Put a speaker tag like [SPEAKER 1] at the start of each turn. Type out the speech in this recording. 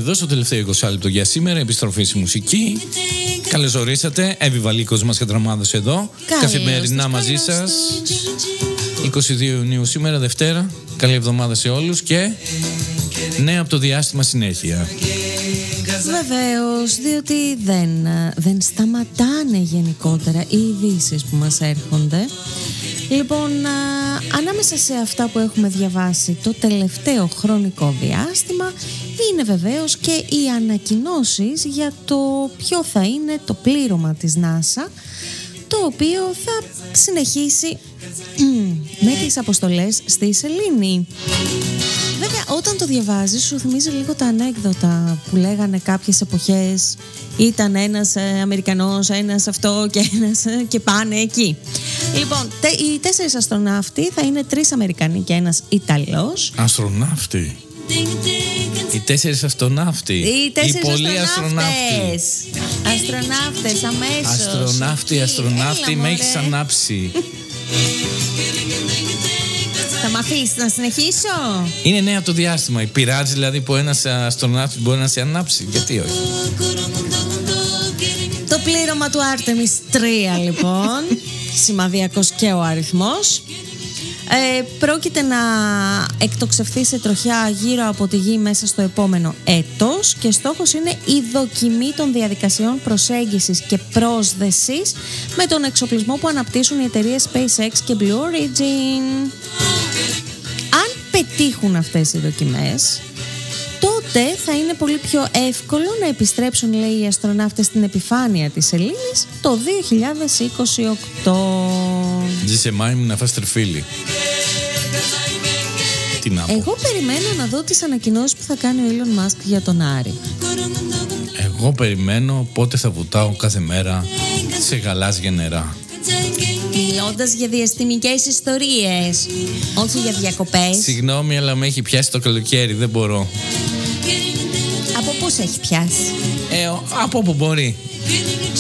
[SPEAKER 1] εδώ στο τελευταίο 20 λεπτό για σήμερα. Επιστροφή στη μουσική. Καλώς ορίσατε. Εύη Βαλίκος, μας κατραμάδωσε εδώ. Καθημερινά μαζί σας. 22 Ιουνίου σήμερα, Δευτέρα. Καλή εβδομάδα σε όλους και νέα από το διάστημα συνέχεια.
[SPEAKER 2] Βεβαίως, διότι δεν σταματάνε γενικότερα οι ειδήσεις που μας έρχονται. Λοιπόν, ανάμεσα σε αυτά που έχουμε διαβάσει το τελευταίο χρονικό διάστημα είναι βεβαίως και οι ανακοινώσεις για το ποιο θα είναι το πλήρωμα της NASA, το οποίο θα συνεχίσει με τις αποστολές στη Σελήνη. Βέβαια, όταν το διαβάζεις σου θυμίζει λίγο τα ανέκδοτα που λέγανε κάποιες εποχές. Ήταν ένας Αμερικανός, ένας αυτό και ένας και πάνε εκεί. Λοιπόν, οι 4 αστροναύτοι θα είναι 3 Αμερικανοί και ένας Ιταλός.
[SPEAKER 1] Αστροναύτοι. Οι 4 αστροναύτοι.
[SPEAKER 2] Οι 4
[SPEAKER 1] πολλοί αστροναύτες.
[SPEAKER 2] Αστροναύτες, αμέσως.
[SPEAKER 1] Αστροναύτη, με έχεις ανάψει.
[SPEAKER 2] Θα μ' αφήσεις να συνεχίσω?
[SPEAKER 1] Είναι νέα από το διάστημα. Πειράζει δηλαδή που ένας αστροναύτης μπορεί να σε ανάψει? Γιατί όχι?
[SPEAKER 2] Το πλήρωμα του Artemis 3 λοιπόν, σημαδιακός και ο αριθμός, πρόκειται να εκτοξευθεί σε τροχιά γύρω από τη Γη μέσα στο επόμενο έτος και στόχος είναι η δοκιμή των διαδικασιών προσέγγισης και πρόσδεσης με τον εξοπλισμό που αναπτύσσουν οι εταιρείες SpaceX και Blue Origin. Αν πετύχουν αυτές οι δοκιμές, τότε θα είναι πολύ πιο εύκολο να επιστρέψουν, λέει, οι αστροναύτες στην επιφάνεια της Σελήνης το 2028.
[SPEAKER 1] Ζήσε μάη μου να φας τριφύλι. Τι να πω.
[SPEAKER 2] Εγώ περιμένω να δω τις ανακοινώσεις που θα κάνει ο Elon Musk για τον Άρη.
[SPEAKER 1] Εγώ περιμένω πότε θα βουτάω κάθε μέρα σε γαλάζια νερά.
[SPEAKER 2] Μιλώντας για διαστημικές ιστορίες, όχι για διακοπές.
[SPEAKER 1] Συγγνώμη, αλλά με έχει πιάσει το καλοκαίρι, δεν μπορώ.
[SPEAKER 2] Από πού σε έχει πιάσει?
[SPEAKER 1] Από όπου μπορεί.